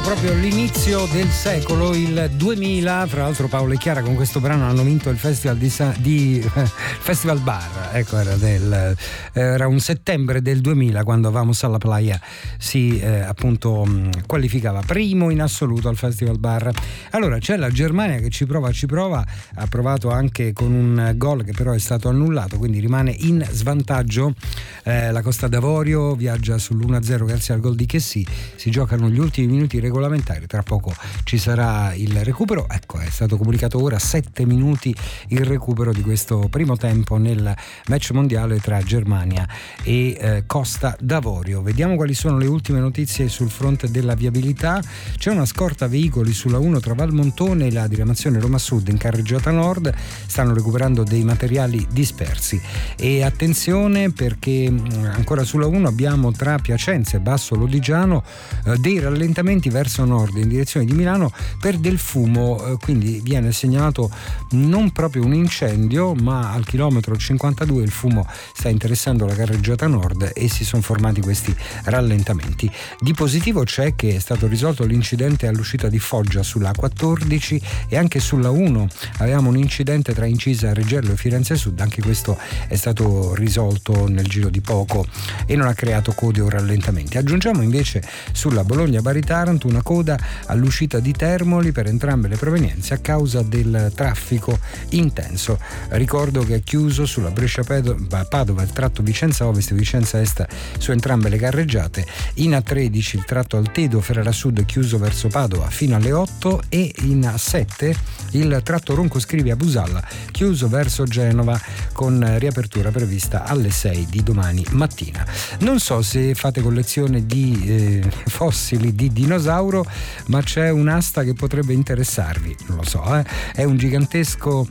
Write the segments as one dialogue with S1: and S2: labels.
S1: proprio l'inizio del secolo, il 2000. Fra l'altro Paolo e Chiara con questo brano hanno vinto il festival Festival Bar. Ecco, era un settembre del 2000 quando Vamos alla Playa si appunto qualificava primo in assoluto al Festival Bar. Allora c'è la Germania che ci prova, ha provato anche con un gol che però è stato annullato, quindi rimane in svantaggio. La Costa d'Avorio viaggia sull'1-0 grazie al gol di Chessy. Si giocano gli ultimi minuti regolamentari, tra poco ci sarà il recupero. Ecco, è stato comunicato ora 7 minuti il recupero di questo primo tempo nel match mondiale tra Germania e Costa d'Avorio. Vediamo quali sono le ultime notizie sul fronte della viabilità. C'è una scorta veicoli sulla 1 tra Valmontone e la diramazione Roma Sud in carreggiata nord, stanno recuperando dei materiali dispersi. E attenzione perché ancora sulla 1 abbiamo tra Piacenza e Basso Lodigiano dei rallentamenti verso nord in direzione di Milano per del fumo, quindi viene segnalato non proprio un incendio, ma al chilometro 52 il fumo sta interessando la carreggiata nord e si sono formati questi rallentamenti. Di positivo c'è che è stato risolto l'incidente all'uscita di Foggia sulla 14 e anche sulla 1 avevamo un incidente tra Incisa, Reggello e Firenze Sud, anche questo è stato risolto nel giro di poco e non ha creato code o rallentamenti. Aggiungiamo invece sulla Bologna-Bari-Taranto una coda all'uscita di Termoli per entrambe le provenienze a causa del traffico intenso. Ricordo che è chiuso sulla Brescia-Padova il tratto Vicenza Ovest e Vicenza Est su entrambe le carreggiate. In A13 il tratto Altedo-Ferrara Sud è chiuso verso Padova fino alle 8 e in A7 il tratto Ronco Scrivia Busalla chiuso verso Genova con riapertura prevista alle 6 di domani mattina. Non so se fate collezione di fossili di dinosauro, ma c'è un'asta che potrebbe interessarvi, non lo so, è un gigantesco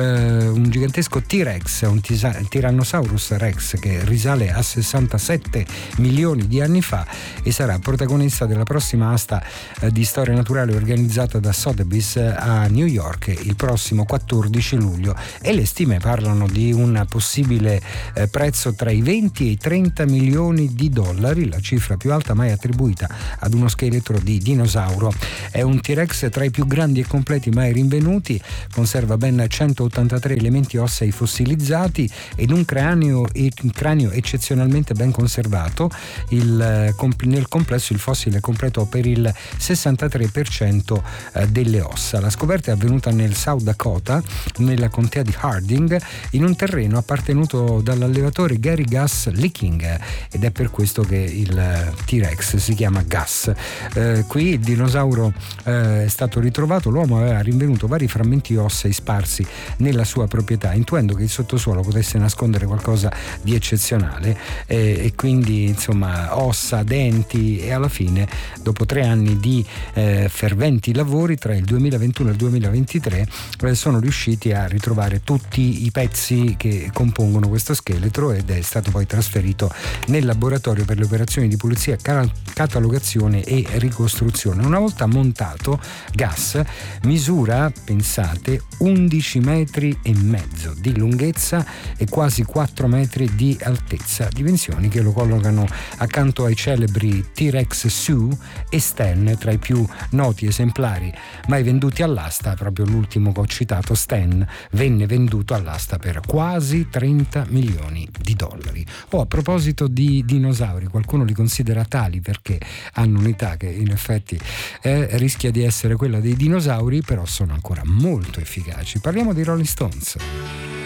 S1: T-Rex, un Tyrannosaurus Rex che risale a 67 milioni di anni fa e sarà protagonista della prossima asta di storia naturale organizzata da Sotheby's a New York il prossimo 14 luglio e le stime parlano di un possibile prezzo tra i 20 e i 30 milioni di dollari, la cifra più alta mai attribuita ad uno scheletro di dinosauro. È un T-Rex tra i più grandi e completi mai rinvenuti, conserva ben 183 elementi ossei fossilizzati ed un cranio eccezionalmente ben conservato. Nel complesso il fossile è completo per il 63% delle ossa. La scoperta è avvenuta nel South Dakota, nella contea di Harding, in un terreno appartenuto dall'allevatore Gary Gus Licking ed è per questo che il T-Rex si chiama Gus. Qui il dinosauro è stato ritrovato, l'uomo aveva rinvenuto vari frammenti ossei sparsi nella sua proprietà, intuendo che il sottosuolo potesse nascondere qualcosa di eccezionale e quindi insomma ossa, denti e alla fine dopo 3 anni di ferventi lavori tra il 2021 e il 2023 sono riusciti a ritrovare tutti i pezzi che compongono questo scheletro ed è stato poi trasferito nel laboratorio per le operazioni di pulizia, catalogazione e ricostruzione. Una volta montato, Gus misura, pensate, 11 metri e mezzo di lunghezza e quasi 4 metri di altezza, dimensioni che lo collocano accanto ai celebri T-Rex Sue e Stan, tra i più noti esemplari mai venduti all'asta. Proprio l'ultimo che ho citato, Stan, venne venduto all'asta per quasi 30 milioni di dollari. A proposito di dinosauri, qualcuno li considera tali perché hanno un'età che in effetti rischia di essere quella dei dinosauri, però sono ancora molto efficaci. Parliamo di Rolling Stones.